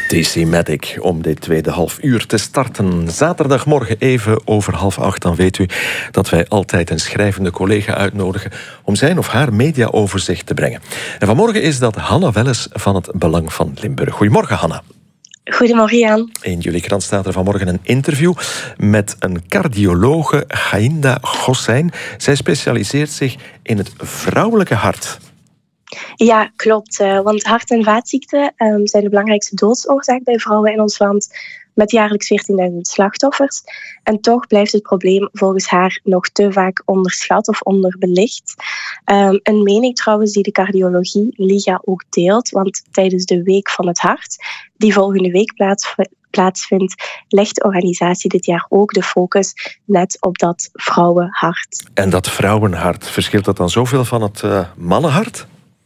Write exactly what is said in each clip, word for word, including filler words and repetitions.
D-C-Matic om dit tweede half uur te starten. Zaterdagmorgen even over half acht. Dan weet u dat wij altijd een schrijvende collega uitnodigen om zijn of haar mediaoverzicht te brengen. En vanmorgen is dat Hanna Welles van het Belang van Limburg. Goedemorgen, Hanna. Goedemorgen, Jan. In jullie krant staat er vanmorgen een interview met een cardiologe, Gainda Gossijn. Zij specialiseert zich in het vrouwelijke hart. Ja, klopt. Want hart- en vaatziekten um, zijn de belangrijkste doodsoorzaak bij vrouwen in ons land, met jaarlijks veertienduizend slachtoffers. En toch blijft het probleem volgens haar nog te vaak onderschat of onderbelicht. Um, een mening trouwens die de cardiologie Liga ook deelt, want tijdens de Week van het Hart, die volgende week plaats, plaatsvindt, legt de organisatie dit jaar ook de focus net op dat vrouwenhart. En dat vrouwenhart, verschilt dat dan zoveel van het uh, mannenhart?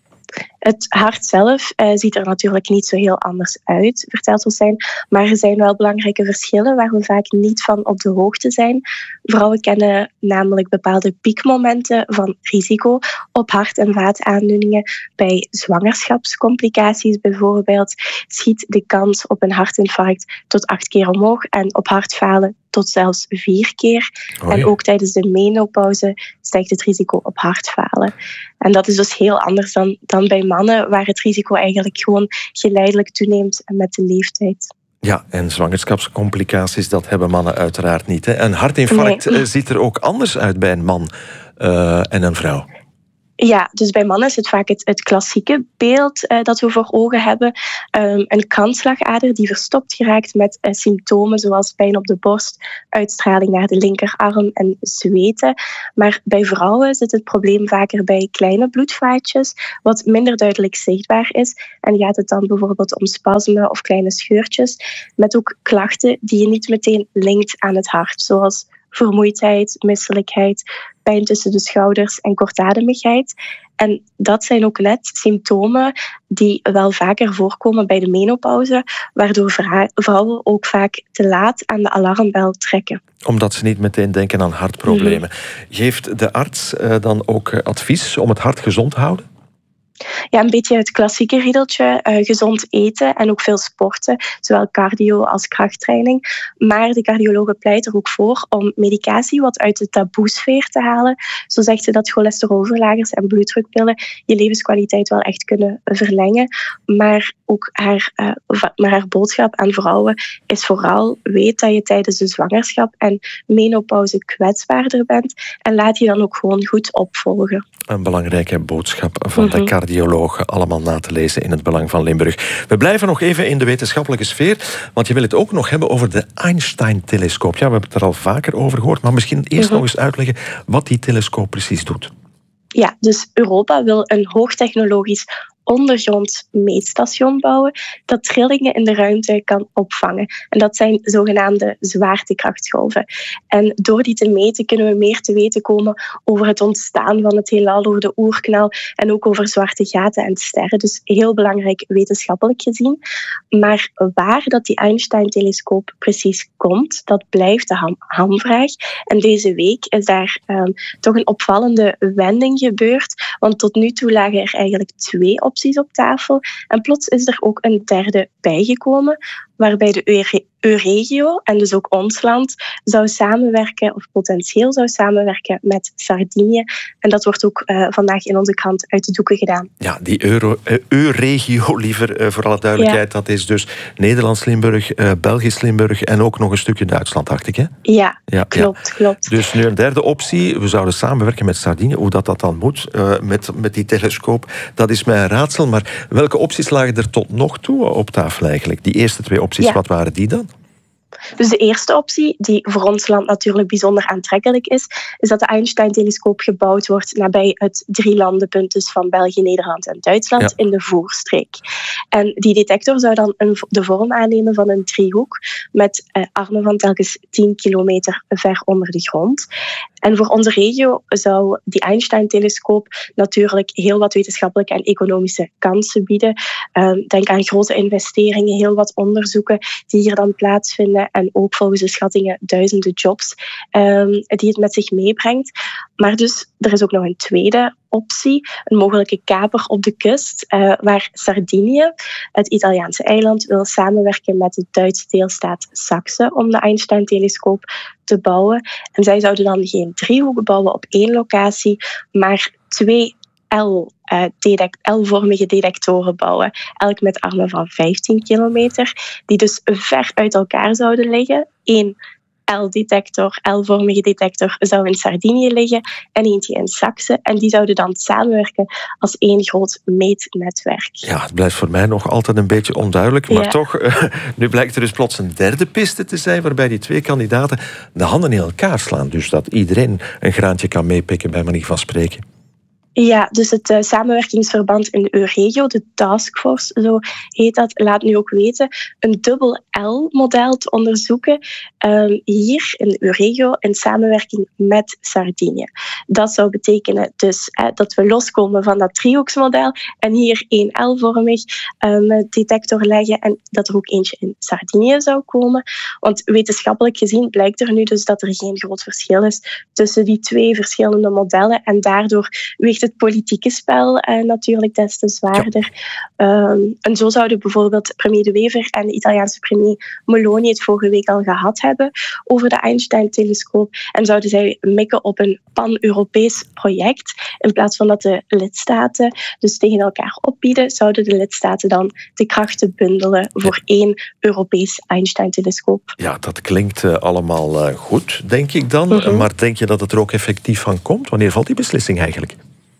Het hart zelf uh, ziet er natuurlijk niet zo heel anders uit, vertelt Gossijn. Maar er zijn wel belangrijke verschillen waar we vaak niet van op de hoogte zijn. Vrouwen kennen namelijk bepaalde piekmomenten van risico op hart- en vaataandoeningen. Bij zwangerschapscomplicaties bijvoorbeeld schiet de kans op een hartinfarct tot acht keer omhoog en op hartfalen tot zelfs vier keer. Oh ja. En ook tijdens de menopauze stijgt het risico op hartfalen. En dat is dus heel anders dan, dan bij mannen, waar het risico eigenlijk gewoon geleidelijk toeneemt met de leeftijd. Ja, en zwangerschapscomplicaties, dat hebben mannen uiteraard niet. Hè? Een hartinfarct nee. ziet er ook anders uit bij een man uh, en een vrouw. Ja, dus bij mannen is het vaak het, het klassieke beeld uh, dat we voor ogen hebben. Um, een kransslagader die verstopt geraakt met uh, symptomen zoals pijn op de borst, uitstraling naar de linkerarm en zweten. Maar bij vrouwen zit het probleem vaker bij kleine bloedvaatjes, wat minder duidelijk zichtbaar is. En gaat het dan bijvoorbeeld om spasmen of kleine scheurtjes, met ook klachten die je niet meteen linkt aan het hart, zoals vermoeidheid, misselijkheid, pijn tussen de schouders en kortademigheid. En dat zijn ook net symptomen die wel vaker voorkomen bij de menopauze, waardoor vrouwen ook vaak te laat aan de alarmbel trekken. Omdat ze niet meteen denken aan hartproblemen. Mm-hmm. Geeft de arts uh, dan ook advies om het hart gezond te houden? Ja, een beetje het klassieke riedeltje. Uh, gezond eten en ook veel sporten. Zowel cardio als krachttraining. Maar de cardiologe pleit er ook voor om medicatie wat uit de taboesfeer te halen. Zo zegt ze dat cholesterolverlagers en bloeddrukpillen je levenskwaliteit wel echt kunnen verlengen. Maar ook haar, uh, maar haar boodschap aan vrouwen is vooral: weet dat je tijdens de zwangerschap en menopauze kwetsbaarder bent. En laat je dan ook gewoon goed opvolgen. Een belangrijke boodschap van mm-hmm. de cardiologen, allemaal na te lezen in het Belang van Limburg. We blijven nog even in de wetenschappelijke sfeer, want je wil het ook nog hebben over de Einstein-telescoop. Ja, we hebben het er al vaker over gehoord, maar misschien eerst mm-hmm. nog eens uitleggen wat die telescoop precies doet. Ja, dus Europa wil een hoogtechnologisch ondergronds meetstation bouwen dat trillingen in de ruimte kan opvangen. En dat zijn zogenaamde zwaartekrachtgolven. En door die te meten kunnen we meer te weten komen over het ontstaan van het heelal, over de oerknal en ook over zwarte gaten en sterren. Dus heel belangrijk wetenschappelijk gezien. Maar waar dat die Einstein-telescoop precies komt, dat blijft de ham- hamvraag. En deze week is daar um, toch een opvallende wending gebeurd, want tot nu toe lagen er eigenlijk twee opties opties op tafel. En plots is er ook een derde bijgekomen, waarbij de Euregio, en dus ook ons land, zou samenwerken, of potentieel zou samenwerken met Sardinië. En dat wordt ook uh, vandaag in onze krant uit de doeken gedaan. Ja, die Euro, uh, Euregio, liever uh, voor alle duidelijkheid, ja. Dat is dus Nederlands-Limburg, uh, Belgisch-Limburg en ook nog een stukje Duitsland, dacht ik, hè? Ja, ja klopt, ja. klopt. Dus nu een derde optie, we zouden samenwerken met Sardinië. Hoe dat, dat dan moet, uh, met, met die telescoop, dat is mij een raadsel. Maar welke opties lagen er tot nog toe op tafel eigenlijk? Die eerste twee opties, ja. Wat waren die dan? Dus de eerste optie, die voor ons land natuurlijk bijzonder aantrekkelijk is, is dat de Einstein-telescoop gebouwd wordt nabij het drielandenpunt dus van België, Nederland en Duitsland, ja. in de Voorstreek. En die detector zou dan een, de vorm aannemen van een driehoek met eh, armen van telkens tien kilometer ver onder de grond. En voor onze regio zou die Einstein-telescoop natuurlijk heel wat wetenschappelijke en economische kansen bieden. Uh, denk aan grote investeringen, heel wat onderzoeken die hier dan plaatsvinden. brengen en ook volgens de schattingen duizenden jobs um, die het met zich meebrengt. Maar dus, er is ook nog een tweede optie, een mogelijke kaper op de kust, uh, waar Sardinië, het Italiaanse eiland, wil samenwerken met de Duitse deelstaat Saxe om de Einstein-telescoop te bouwen. En zij zouden dan geen driehoeken bouwen op één locatie, maar twee L, uh, detect, L-vormige detectoren bouwen, elk met armen van vijftien kilometer, die dus ver uit elkaar zouden liggen. Eén L-detector, L-vormige detector, zou in Sardinië liggen en eentje in Saxe. En die zouden dan samenwerken als één groot meetnetwerk. Ja, het blijft voor mij nog altijd een beetje onduidelijk. Maar ja. toch, uh, nu blijkt er dus plots een derde piste te zijn waarbij die twee kandidaten de handen in elkaar slaan. Dus dat iedereen een graantje kan meepikken, bij manier van spreken. Ja, dus het uh, samenwerkingsverband in Euregio, de taskforce, zo heet dat, laat nu ook weten een dubbel L-model te onderzoeken um, hier in Euregio in samenwerking met Sardinië. Dat zou betekenen dus eh, dat we loskomen van dat driehoeksmodel en hier één L-vormig um, detector leggen en dat er ook eentje in Sardinië zou komen. Want wetenschappelijk gezien blijkt er nu dus dat er geen groot verschil is tussen die twee verschillende modellen en daardoor weegt het politieke spel uh, natuurlijk des te zwaarder. Ja. Um, en zo zouden bijvoorbeeld premier De Wever en de Italiaanse premier Meloni het vorige week al gehad hebben over de Einstein-telescoop en zouden zij mikken op een pan-Europees project. In plaats van dat de lidstaten dus tegen elkaar opbieden, zouden de lidstaten dan de krachten bundelen voor ja. één Europees Einstein-telescoop. Ja, dat klinkt uh, allemaal uh, goed, denk ik dan. Mm-hmm. Maar denk je dat het er ook effectief van komt? Wanneer valt die beslissing eigenlijk?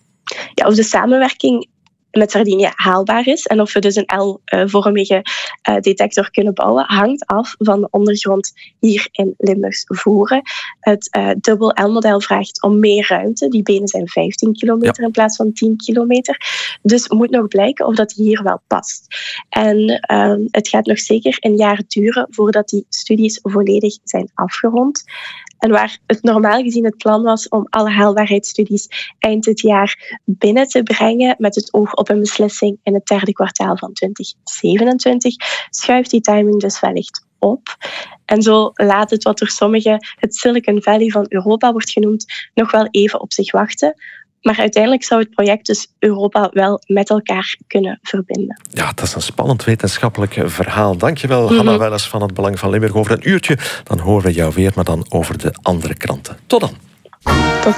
Ja, of de samenwerking met Sardinië haalbaar is en of we dus een L-vormige uh, detector kunnen bouwen, hangt af van de ondergrond hier in Limburgs Voeren. Het uh, dubbel L-model vraagt om meer ruimte. Die benen zijn vijftien kilometer ja. in plaats van tien kilometer. Dus moet nog blijken of dat hier wel past. En uh, het gaat nog zeker een jaar duren voordat die studies volledig zijn afgerond. En waar het normaal gezien het plan was om alle haalbaarheidsstudies eind dit jaar binnen te brengen met het oog op een beslissing in het derde kwartaal van twintig zevenentwintig, schuift die timing dus wellicht op. En zo laat het wat door sommigen het Silicon Valley van Europa wordt genoemd nog wel even op zich wachten. Maar uiteindelijk zou het project dus Europa wel met elkaar kunnen verbinden. Ja, dat is een spannend wetenschappelijk verhaal. Dankjewel, mm-hmm. Hanna Welles van het Belang van Limburg. Over een uurtje dan horen we jou weer, maar dan over de andere kranten. Tot dan. Tot